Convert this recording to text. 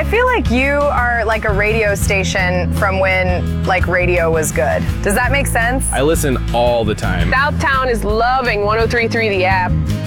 feel like you are like a radio station from when like radio was good. Does that make sense? I listen all the time. Southtown is loving 103.3 The App.